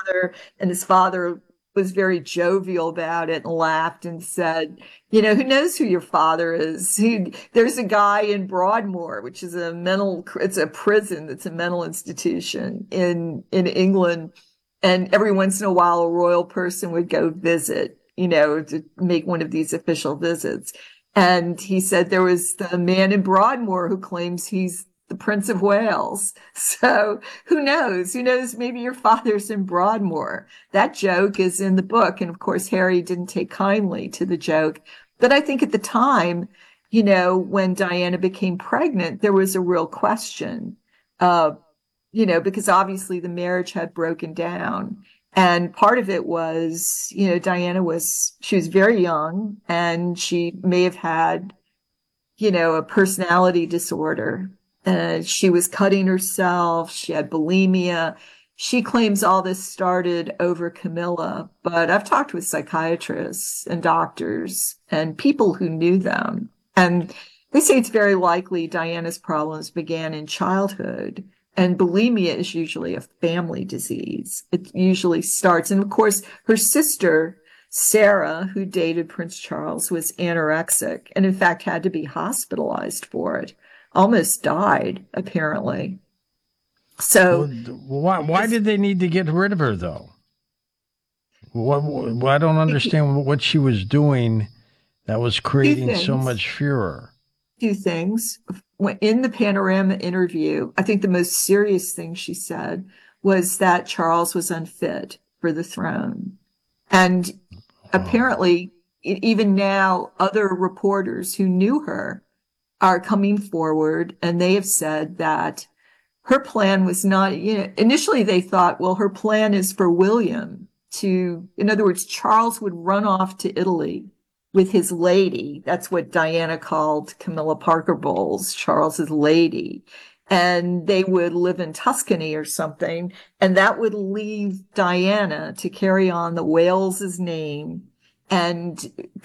father, and his father was very jovial about it and laughed and said, who knows who your father is? There's a guy in Broadmoor, which is it's a prison, it's a mental institution in England. And every once in a while, a royal person would go visit, to make one of these official visits. And he said there was the man in Broadmoor who claims he's the Prince of Wales. So who knows? Who knows? Maybe your father's in Broadmoor. That joke is in the book. And of course, Harry didn't take kindly to the joke. But I think at the time, when Diana became pregnant, there was a real question, uh, because obviously the marriage had broken down. And part of it was, she was very young and she may have had, a personality disorder. She was cutting herself. She had bulimia. She claims all this started over Camilla, but I've talked with psychiatrists and doctors and people who knew them. And they say it's very likely Diana's problems began in childhood. And bulimia is usually a family disease. It usually starts. And of course, her sister, Sarah, who dated Prince Charles, was anorexic and in fact had to be hospitalized for it. Almost died, apparently. Well, So why did they need to get rid of her though? I don't understand what she was doing that was two creating so things, much furor. two things. In the Panorama interview, I think the most serious thing she said was that Charles was unfit for the throne. And Oh. apparently, even now, other reporters who knew her are coming forward and they have said that her plan was not, initially they thought, well, her plan is for William in other words, Charles would run off to Italy with his lady. That's what Diana called Camilla Parker Bowles, Charles's lady. And they would live in Tuscany or something. And that would leave Diana to carry on the Wales's name and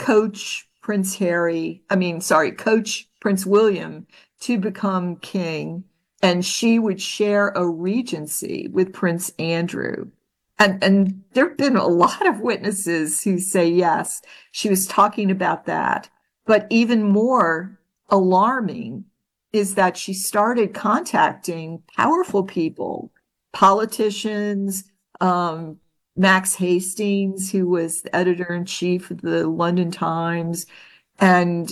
coach Prince William to become king. And she would share a regency with Prince Andrew. And there have been a lot of witnesses who say, yes, she was talking about that. But even more alarming is that she started contacting powerful people, politicians, um, Max Hastings, who was the editor in chief of the London Times. And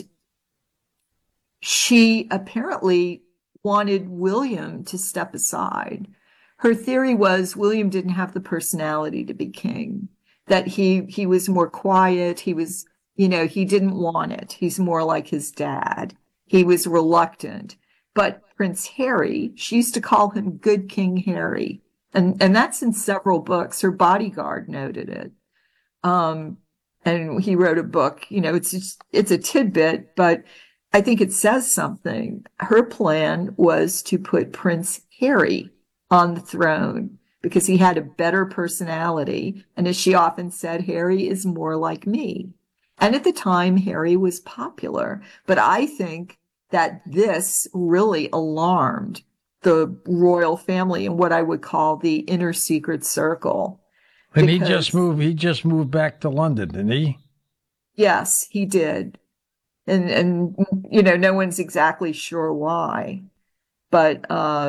she apparently wanted William to step aside. Her theory was William didn't have the personality to be king, that he was more quiet. He didn't want it. He's more like his dad. He was reluctant. But Prince Harry, she used to call him Good King Harry. And that's in several books. Her bodyguard noted it. Um, and he wrote a book, it's a tidbit, but I think it says something. Her plan was to put Prince Harry on the throne because he had a better personality. And as she often said, Harry is more like me. And at the time, Harry was popular. But I think that this really alarmed the royal family and what I would call the inner secret circle. And Because, he just moved back to London, didn't he? yes, he did. And no one's exactly sure why. But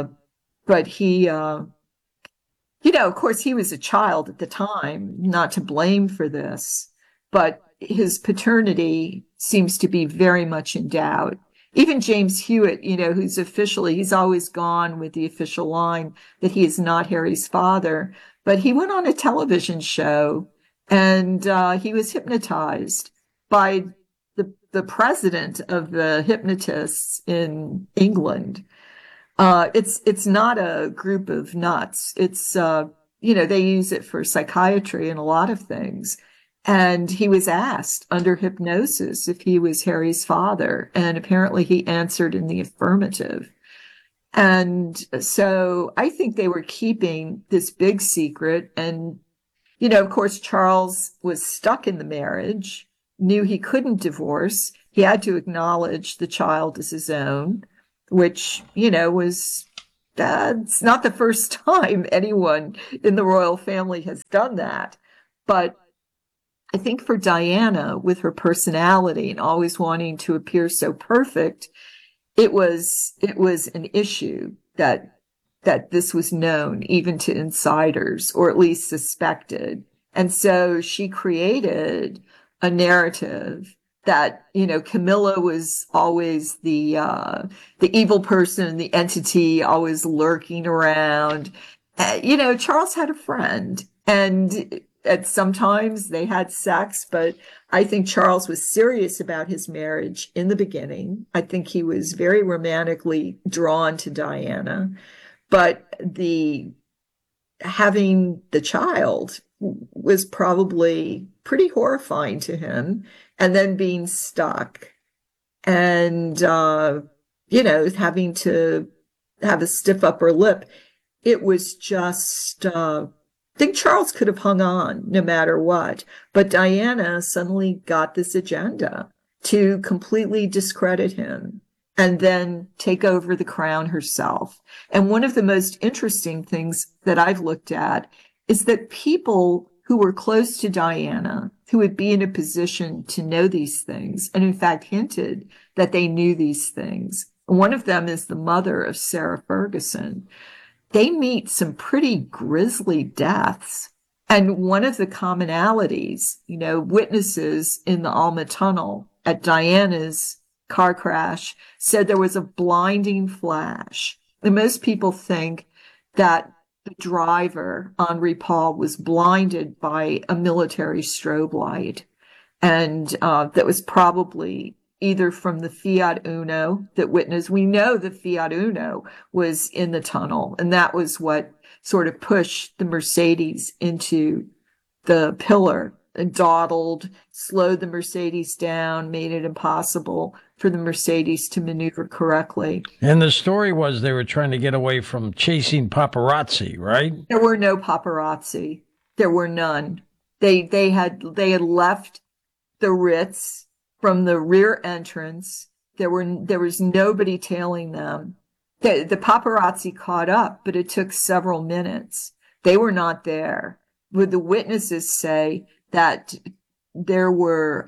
he of course, he was a child at the time, not to blame for this, but his paternity seems to be very much in doubt. Even James Hewitt, he's always gone with the official line that he is not Harry's father, but he went on a television show and he was hypnotized by the president of the hypnotists in England. It's not a group of nuts. It's they use it for psychiatry and a lot of things. And he was asked under hypnosis if he was Harry's father, and apparently he answered in the affirmative. And so I think they were keeping this big secret. And of course, Charles was stuck in the marriage, knew he couldn't divorce. He had to acknowledge the child as his own, which, was that's not the first time anyone in the royal family has done that. But I think for Diana, with her personality and always wanting to appear so perfect, it was an issue that this was known even to insiders, or at least suspected. And so she created a narrative that, Camilla was always the evil person, the entity always lurking around. Charles had a friend, and sometimes they had sex, but I think Charles was serious about his marriage in the beginning. I think he was very romantically drawn to Diana, but having the child was probably pretty horrifying to him, and then being stuck and having to have a stiff upper lip. It was just I think Charles could have hung on no matter what, but Diana suddenly got this agenda to completely discredit him and then take over the crown herself. And one of the most interesting things that I've looked at is that people who were close to Diana, who would be in a position to know these things, and in fact hinted that they knew these things. One of them is the mother of Sarah Ferguson. They meet some pretty grisly deaths. And one of the commonalities, witnesses in the Alma Tunnel at Diana's car crash said there was a blinding flash. And most people think that the driver, Henri Paul, was blinded by a military strobe light. And that was probably either from the Fiat Uno that witnessed. We know the Fiat Uno was in the tunnel, and that was what sort of pushed the Mercedes into the pillar and dawdled, slowed the Mercedes down, made it impossible for the Mercedes to maneuver correctly. And the story was they were trying to get away from chasing paparazzi, right? There were no paparazzi. There were none. They had left the Ritz from the rear entrance. There was nobody tailing them. The paparazzi caught up, but it took several minutes. They were not there. Would the witnesses say that there were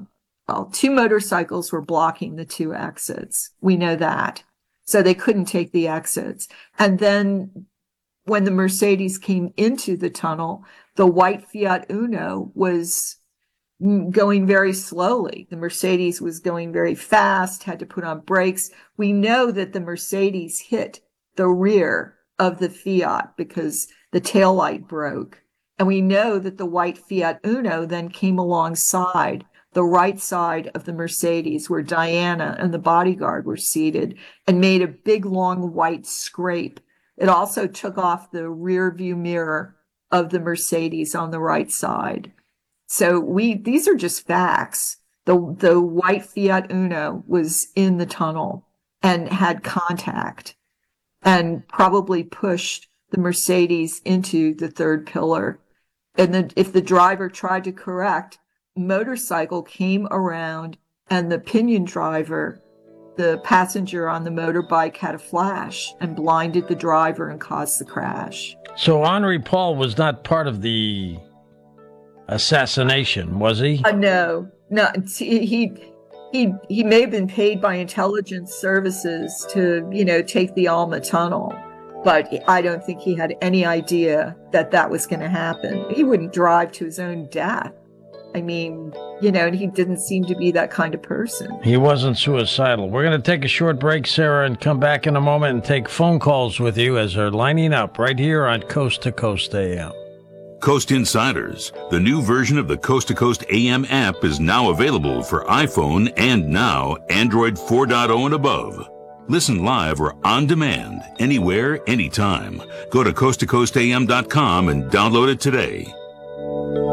two motorcycles were blocking the two exits. We know that. So they couldn't take the exits. And then when the Mercedes came into the tunnel, the white Fiat Uno was going very slowly. The Mercedes was going very fast, had to put on brakes. We know that the Mercedes hit the rear of the Fiat because the taillight broke. And we know that the white Fiat Uno then came alongside the right side of the Mercedes where Diana and the bodyguard were seated and made a big, long white scrape. It also took off the rear view mirror of the Mercedes on the right side. So these are just facts. The white Fiat Uno was in the tunnel and had contact and probably pushed the Mercedes into the third pillar. And if the driver tried to correct, motorcycle came around and the pinion driver, the passenger on the motorbike, had a flash and blinded the driver and caused the crash. So Henri Paul was not part of the assassination, was he? No. He may have been paid by intelligence services to, take the Alma Tunnel. But I don't think he had any idea that was going to happen. He wouldn't drive to his own death. I mean, and he didn't seem to be that kind of person. He wasn't suicidal. We're going to take a short break, Sarah, and come back in a moment and take phone calls with you as they're lining up right here on Coast to Coast AM. Coast Insiders, the new version of the Coast to Coast AM app, is now available for iPhone and now Android 4.0 and above. Listen live or on demand, anywhere, anytime. Go to coasttocoastam.com and download it today.